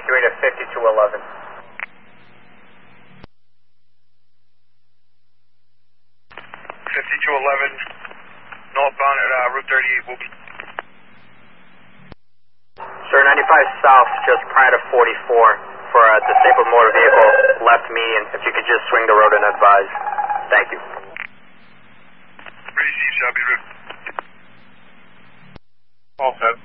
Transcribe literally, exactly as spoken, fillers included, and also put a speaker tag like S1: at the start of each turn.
S1: twenty-three to fifty-two eleven.
S2: fifty-two eleven, northbound at uh, Route thirty-eight, will be.
S1: Sir, ninety-five south, just prior to forty-four, for a disabled motor vehicle, left median. If you could just swing the road and advise. Thank you.
S2: Breezy, Shelby Route.
S3: All set.